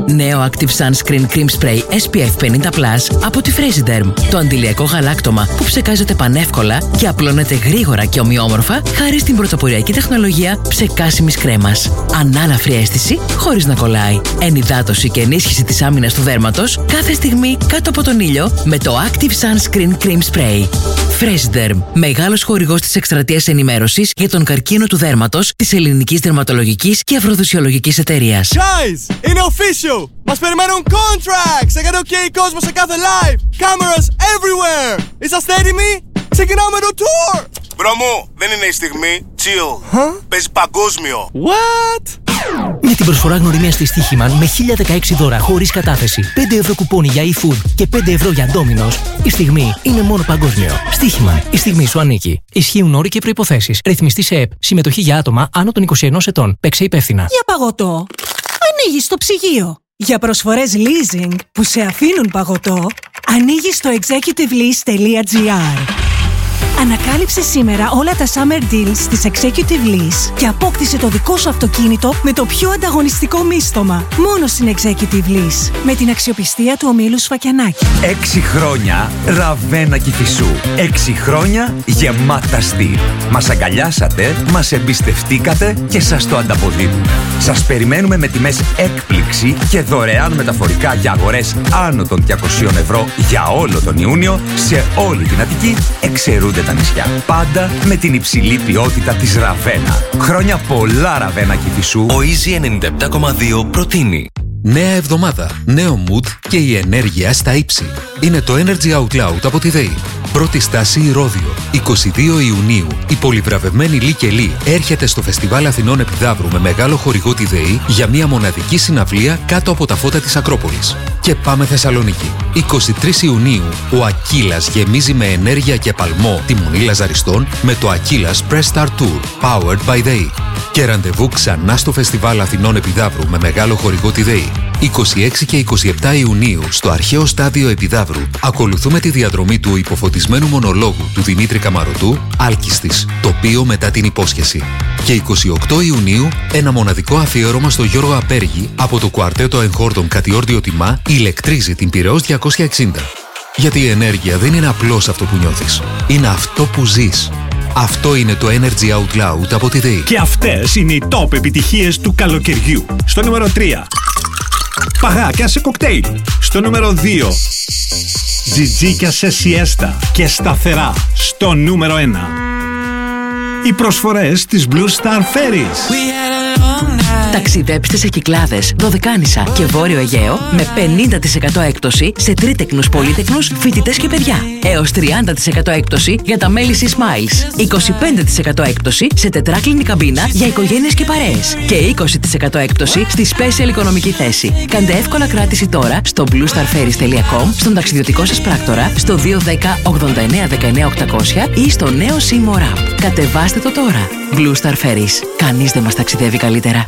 Νέο Active Sunscreen Cream Spray SPF 50+ από τη Fresiderm. Το αντιλιακό γαλάκτωμα που ψεκάζεται πανεύκολα και απλώνεται γρήγορα και ομοιόμορφα χάρη στην πρωτοποριακή τεχνολογία ψεκάσιμης κρέμας. Ανάλαφρη αίσθηση χωρίς να κολλάει. Ενυδάτωση και ενίσχυση της άμυνας του δέρματος κάθε στιγμή κάτω από τον ήλιο με το Active Sunscreen Cream Spray. Fresiderm, μεγάλος χορηγός της εκστρατείας ενημέρωσης για τον καρκίνο του δέρματος της Ελληνικής Δερματολογικής και Αφροδισιολογικής Εταιρείας. Guys, είναι official! Μας περιμένουν contracts! Έκανε OK κόσμο σε κάθε live! Cameras everywhere! Είσαστε έτοιμοι? Ξεκινάμε το tour! Μπρο μου, δεν είναι η στιγμή. Chill. Παίζει παγκόσμιο. What? Με την προσφορά γνωριμίας της Στοίχημαν με 1016 δώρα χωρίς κατάθεση, 5 ευρώ κουπόνι για eFood και 5 ευρώ για Domino's, η στιγμή είναι μόνο παγκόσμιο. Στοίχημαν, η στιγμή σου ανήκει. Ισχύουν όροι και προϋποθέσεις. Ρυθμιστή σε ΕΠ. Συμμετοχή για άτομα άνω των 21 ετών. Παίξε υπεύθυνα. Για παγωτό, ανοίγεις το ψυγείο. Για προσφορές leasing που σε αφήνουν παγωτό, ανοίγεις το executivelease.gr. Ανακάλυψε σήμερα όλα τα summer deals της Executive Lease και απόκτησε το δικό σου αυτοκίνητο με το πιο ανταγωνιστικό μίστομα. Μόνο στην Executive Lease. Με την αξιοπιστία του ομίλου Σφακιανάκη. 6 χρόνια Ραβένα Κηφισού. 6 χρόνια γεμάτα στυλ. Μας αγκαλιάσατε, μας εμπιστευτήκατε και σας το ανταποδίδουμε. Σας περιμένουμε με τιμές έκπληξη και δωρεάν μεταφορικά για αγορές άνω των 200 ευρώ για όλο τον Ιούνιο σε όλη την Αττική, εξαιρούνται τα νησιά. Πάντα με την υψηλή ποιότητα της Ραβένα. Χρόνια πολλά Ραβένα Κηφισού. Ο Easy 97,2 προτείνει. Νέα εβδομάδα, νέο mood και η ενέργεια στα ύψη. Είναι το Energy Out Loud από τη ΔΕΗ. Πρώτη στάση Ηρώδειο. 22 Ιουνίου. Η πολυβραβευμένη Λί και Λί έρχεται στο Φεστιβάλ Αθηνών Επιδαύρου με μεγάλο χορηγό τη ΔΕΗ για μια μοναδική συναυλία κάτω από τα φώτα της Ακρόπολης. Και πάμε Θεσσαλονίκη. 23 Ιουνίου. Ο Ακύλας γεμίζει με ενέργεια και παλμό τη Μονή Λαζαριστών με το Ακύλας Press Start Tour, powered by ΔΕΗ. Και ραντεβού ξανά στο Φεστιβάλ Αθηνών Επιδαύρου με μεγάλο χορηγό τη ΔΕΗ. 26 και 27 Ιουνίου στο αρχαίο στάδιο Επιδαύρου ακολουθούμε τη διαδρομή του υποφωτισμένου μονολόγου του Δημήτρη Καμαρωτού, Άλκιστης, τοπίο μετά την υπόσχεση. Και 28 Ιουνίου ένα μοναδικό αφιέρωμα στο Γιώργο Απέργη από το κουαρτέτο εγχόρδων Κατιόρδιο Τιμά ηλεκτρίζει την Πειραιώς 260. Γιατί η ενέργεια δεν είναι απλώς αυτό που νιώθεις, είναι αυτό που ζεις. Αυτό είναι το Energy Out Loud από τη ΔΕΗ. Και αυτές είναι οι top επιτυχίες του καλοκαιριού. Στο νούμερο 3. Παγάκια σε κοκτέιλ. Στο νούμερο 2. Τζιτζίκια σε σιέστα και σταθερά. Στο νούμερο 1. Οι προσφορές της Blue Star Ferries. Ταξιδέψτε σε Κυκλάδες, Δωδεκάνησα και Βόρειο Αιγαίο με 50% έκπτωση σε τρίτεκνους, πολύτεκνους, φοιτητές και παιδιά. Έως 30% έκπτωση για τα μέλη Sea Smiles. 25% έκπτωση σε τετράκλινη καμπίνα για οικογένειες και παρέες. Και 20% έκπτωση στη Special οικονομική θέση. Κάντε εύκολα κράτηση τώρα στο bluestarferries.com, στον ταξιδιωτικό σας πράκτορα, στο 210 89 19 800 ή στο νέο Seymour App. Κατεβάστε το τώρα. Blue Star Ferries. Κανείς δεν μας ταξιδεύει καλύτερα.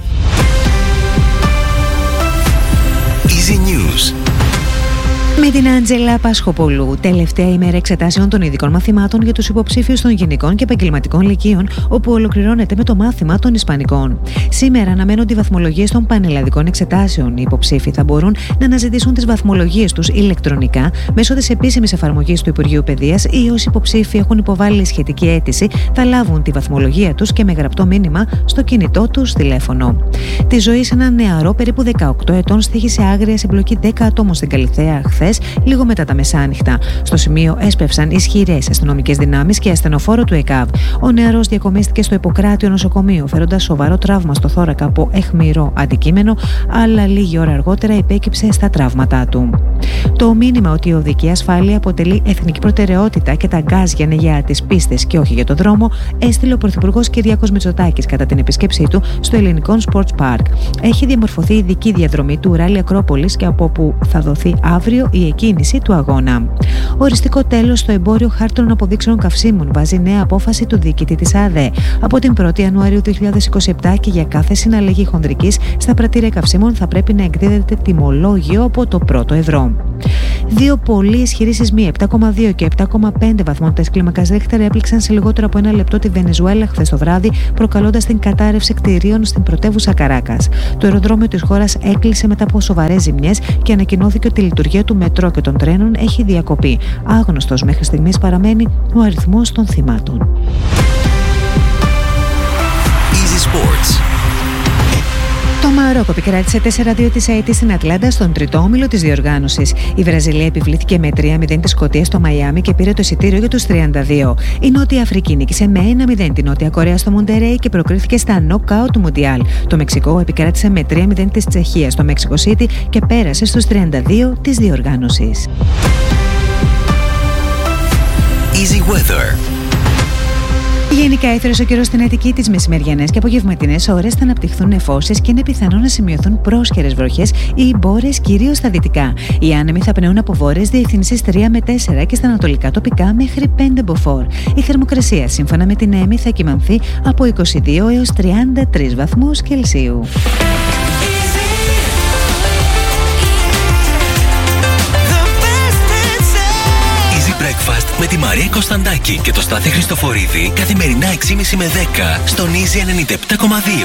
Easy News. Με την Άντζελα Πασχοπολού, τελευταία ημέρα εξετάσεων των ειδικών μαθημάτων για τους υποψήφιους των γενικών και επαγγελματικών λυκείων, όπου ολοκληρώνεται με το μάθημα των Ισπανικών. Σήμερα αναμένονται οι βαθμολογίες των πανελλαδικών εξετάσεων. Οι υποψήφοι θα μπορούν να αναζητήσουν τις βαθμολογίες τους ηλεκτρονικά μέσω της επίσημης εφαρμογής του Υπουργείου Παιδείας ή όσοι υποψήφοι έχουν υποβάλει σχετική αίτηση θα λάβουν τη βαθμολογία τους και με γραπτό μήνυμα στο κινητό τους τηλέφωνο. Τη ζωή σε έναν νεαρό περίπου 18 ετών στοίχησε άγρια συμπλοκή 10 ατόμων στην Καλιθέα χθες, λίγο μετά τα μεσάνυχτα. Στο σημείο έσπευσαν ισχυρές αστυνομικές δυνάμεις και ασθενοφόρο του ΕΚΑΒ. Ο νεαρός διακομίστηκε στο Ιπποκράτιο νοσοκομείο, φέροντας σοβαρό τραύμα στο θώρακα από αιχμηρό αντικείμενο, αλλά λίγη ώρα αργότερα υπέκυψε στα τραύματά του. Το μήνυμα ότι η οδική ασφάλεια αποτελεί εθνική προτεραιότητα και τα γκάζια είναι για τις πίστες και όχι για το δρόμο, έστειλε ο Πρωθυπουργός Κυριάκος Μητσοτάκης κατά την επίσκεψή του στο Ελληνικό Sports Park. Έχει διαμορφωθεί ειδική διαδρομή του Ράλι Ακρόπολης και από όπου θα δοθεί αύριο η εκκίνηση του αγώνα. Οριστικό τέλος στο εμπόριο χάρτων αποδείξεων καυσίμων βάζει νέα απόφαση του διοικητή της ΑΔΕ. Από την 1η Ιανουαρίου 2027 και για κάθε συναλλαγή χονδρικής στα πρατήρια καυσίμων θα πρέπει να εκδίδεται τιμολόγιο από το 1ο ευρώ. Δύο πολύ ισχυροί σεισμοί 7,2 και 7,5 βαθμότητες κλίμακας Ρίχτερ έπληξαν σε λιγότερο από ένα λεπτό τη Βενεζουέλα χθες το βράδυ, προκαλώντας την κατάρρευση κτηρίων στην πρωτεύουσα Καράκας. Το αεροδρόμιο της χώρας έκλεισε μετά από σοβαρές ζημιές και ανακοινώθηκε ότι η λειτουργία του μετρό και των τρένων έχει διακοπεί. Άγνωστος μέχρι στιγμής παραμένει ο αριθμός των θυμάτων. Easy Sports. Το Μαρόκο επικράτησε 4-2 της ΑΕΤ στην Ατλάντα στον τρίτο όμιλο της διοργάνωσης. Η Βραζιλία επιβλήθηκε με 3-0 τη Σκωτία στο Μαϊάμι και πήρε το εισιτήριο για τους 32. Η Νότια Αφρική νίκησε με 1-0 την Νότια Κορέα στο Μοντερέι και προκρίθηκε στα νοκάουτ του Μουντιάλ. Το Μεξικό επικράτησε με 3-0 της Τσεχίας στο Μέξικο City και πέρασε στους 32 της διοργάνωσης. Easy Weather. Γενικά έφερε ο καιρός στην Αττική. Τις μεσημεριανές και απογευματινές ώρες θα αναπτυχθούν νεφώσεις και είναι πιθανό να σημειωθούν πρόσχερες βροχές ή μπόρες κυρίως στα δυτικά. Οι άνεμοι θα πνέουν από βόρειες διευθύνσεις 3 με 4 και στα ανατολικά τοπικά μέχρι 5 μποφόρ. Η θερμοκρασία σύμφωνα με την ΕΜΗ θα κυμανθεί από 22 έως 33 βαθμούς Κελσίου. Breakfast με τη Μαρία Κωνσταντάκη και το Στάθη Χριστοφορίδη καθημερινά 6.30 με 10 στον Easy 97.2.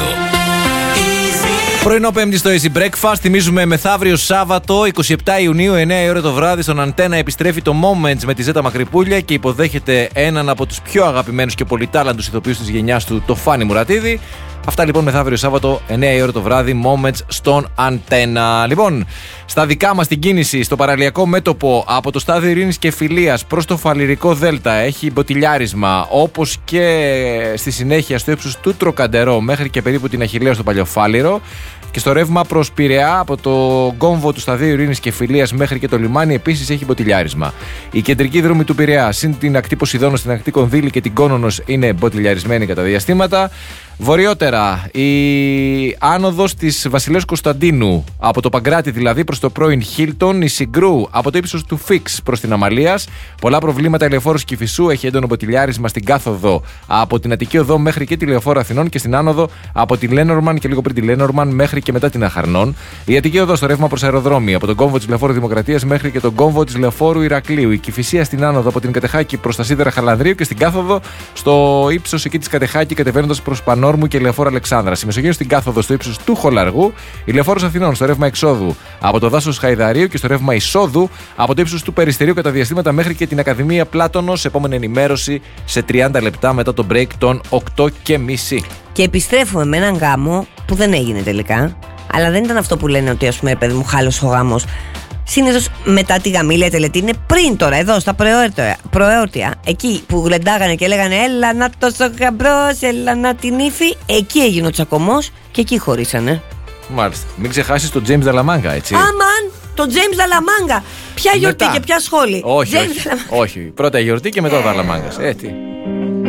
Πρωινό Πέμπτη στο Easy Breakfast. Θυμίζουμε μεθαύριο Σάββατο 27 Ιουνίου 9 η ώρα το βράδυ στον Αντένα επιστρέφει το Moments με τη Ζέτα Μακρυπούλια και υποδέχεται έναν από τους πιο αγαπημένους και πολυτάλαντους ηθοποιούς της γενιάς του, το Φάνη Μουρατίδη. Αυτά λοιπόν μεθαύριο Σάββατο 9 η ώρα το βράδυ Moments στον Αντένα. Λοιπόν, στα δικά μας την κίνηση στο παραλιακό μέτωπο από το Στάδιο Ειρήνης και Φιλίας προς το Φαλιρικό Δέλτα έχει μποτιλιάρισμα, όπως και στη συνέχεια στο ύψος του Τροκαντερό μέχρι και περίπου την Αχιλλέα στο Παλαιοφάλιρο. Και στο ρεύμα προς Πειραιά από το κόμβο του Σταδίου Ειρήνης και Φιλίας μέχρι και το λιμάνι επίσης έχει μποτιλιάρισμα. Η κεντρική δρόμη του Πειραιά, συν την ακτή Ποσειδώνα, στην ακτή Κονδύλη και την Κόνονος είναι μποτιλιαρισμένη κατά διαστήματα. Βορειότερα, η άνοδος της Βασιλέως Κωνσταντίνου από το Παγκράτη δηλαδή προς το πρώην Χίλτον, η Συγκρού από το ύψος του Φίξ προς την Αμαλίας. Πολλά προβλήματα η λεωφόρος Κηφισού έχει έντονο μποτιλιάρισμα στην κάθοδο από την Αττική Οδό μέχρι και τη λεωφόρο Αθηνών και στην άνοδο από τη Λένορμαν και λίγο πριν τη Λένορμαν μέχρι και μετά την Αχαρνών. Η Αττική Οδό στο ρεύμα προς αεροδρόμια από τον κόμβο της λεωφόρου Δημοκρατίας μέχρι και τον κόμβο της λεωφόρου Ηρακλείου. Η Κηφισία στην άνοδο από την Κατεχάκη προς τα σίδερα Χαλανδρίου και στην κάθοδο στο ύψος εκεί της Κατεχάκη κατεβαίνοντας προς Πανόρμου και λεωφόρο Αλεξάνδρας. Η Μεσογείο στην κάθοδο στο ύψος του Χολαργού. Η λεωφόρος Αθηνών στο ρεύμα εξόδου από το δάσος Χαϊδαρίου και στο ρεύμα εισόδου από το ύψος του Περιστερίου κατά διαστήματα μέχρι και την Ακαδημία Πλάτωνος. Επόμενη ενημέρωση σε 30 λεπτά μετά το break των 8:30. Και επιστρέφουμε με έναν γάμο που δεν έγινε τελικά. Αλλά δεν ήταν αυτό που λένε ότι, ας πούμε, παιδί μου, χάλωσε ο γάμος. Συνήθως μετά τη γαμήλια τελετή είναι πριν τώρα, εδώ στα προεόρτια. Εκεί που γλεντάγανε και λέγανε έλα να τόσο γαμπρός, έλα να την ύφη. Εκεί έγινε ο τσακωμός και εκεί χωρίσανε. Μάλιστα. Μην ξεχάσεις τον James Δαλαμάγκα, έτσι. Αμάν, τον James Δαλαμάγκα. Ποια γιορτή και ποια σχόλη. Όχι. Πρώτα η γιορτή και μετά ο Δαλαμάγκας. Έτσι.